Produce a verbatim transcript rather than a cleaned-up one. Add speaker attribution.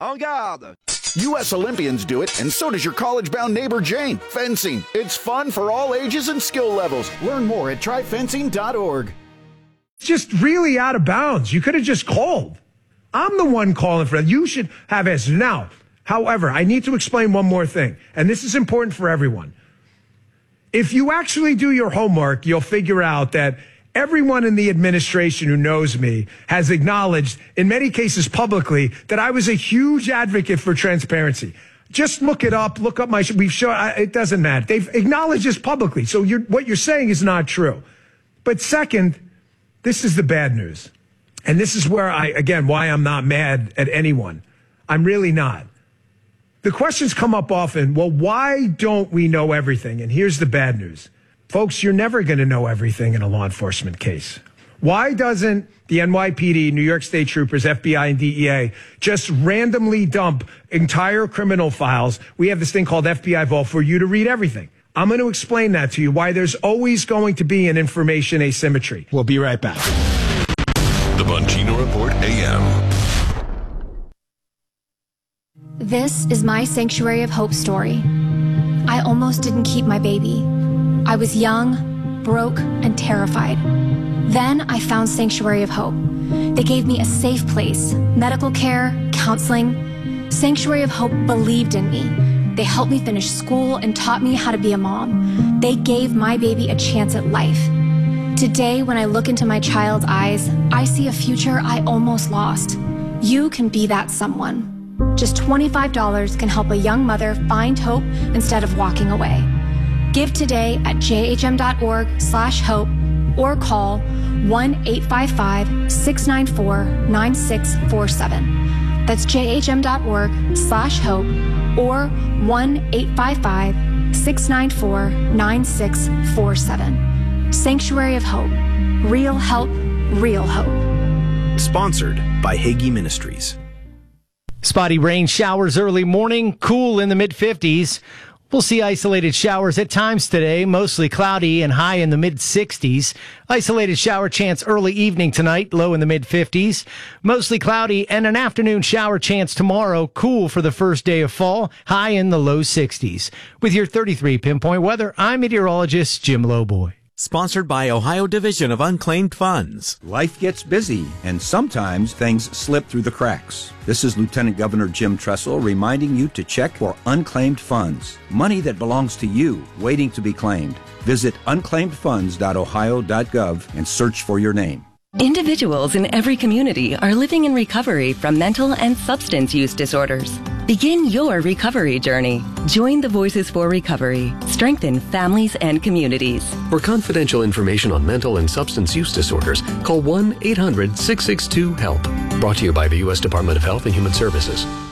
Speaker 1: En garde!
Speaker 2: U S Olympians do it, and so does your college-bound neighbor Jane. Fencing. It's fun for all ages and skill levels. Learn more at try fencing dot org.
Speaker 3: It's just really out of bounds. You could have just called. I'm the one calling for that. You should have answers. Now, however, I need to explain one more thing, and this is important for everyone. If you actually do your homework, you'll figure out that everyone in the administration who knows me has acknowledged, in many cases publicly, that I was a huge advocate for transparency. Just look it up. Look up my, we've shown, it doesn't matter. They've acknowledged this publicly. So you're, what you're saying is not true. But second, this is the bad news. And this is where I, again, why I'm not mad at anyone. I'm really not. The questions come up often, well, why don't we know everything? And here's the bad news. Folks, you're never going to know everything in a law enforcement case. Why doesn't the N Y P D, New York State Troopers, F B I, and D E A just randomly dump entire criminal files? We have this thing called F B I Vault for you to read everything. I'm going to explain that to you, why there's always going to be an information asymmetry. We'll be right back.
Speaker 4: The Bongino Report A M.
Speaker 5: This is my Sanctuary of Hope story. I almost didn't keep my baby. I was young, broke, and terrified. Then I found Sanctuary of Hope. They gave me a safe place, medical care, counseling. Sanctuary of Hope believed in me. They helped me finish school and taught me how to be a mom. They gave my baby a chance at life. Today, when I look into my child's eyes, I see a future I almost lost. You can be that someone. Just twenty-five dollars can help a young mother find hope instead of walking away. Give today at jhm.org slash hope or call one eight five five, six nine four, nine six four seven. That's jhm.org slash hope or one eight five five, six nine four, nine six four seven. Sanctuary of Hope. Real help, real hope.
Speaker 6: Sponsored by Hagee Ministries.
Speaker 7: Spotty rain showers early morning, cool in the mid fifties. We'll see isolated showers at times today, mostly cloudy and high in the mid sixties. Isolated shower chance early evening tonight, low in the mid fifties. Mostly cloudy and an afternoon shower chance tomorrow, cool for the first day of fall, high in the low sixties. With your thirty-three Pinpoint Weather, I'm meteorologist Jim Lowboy.
Speaker 8: Sponsored by Ohio Division of Unclaimed Funds.
Speaker 9: Life gets busy, and sometimes things slip through the cracks. This is Lieutenant Governor Jim Tressel reminding you to check for unclaimed funds, money that belongs to you, waiting to be claimed. Visit unclaimed funds dot ohio dot gov and search for your name.
Speaker 10: Individuals in every community are living in recovery from mental and substance use disorders. Begin your recovery journey. Join the Voices for Recovery. Strengthen families and communities.
Speaker 4: For confidential information on mental and substance use disorders, call one eight hundred, six six two, HELP. Brought to you by the U S Department of Health and Human Services.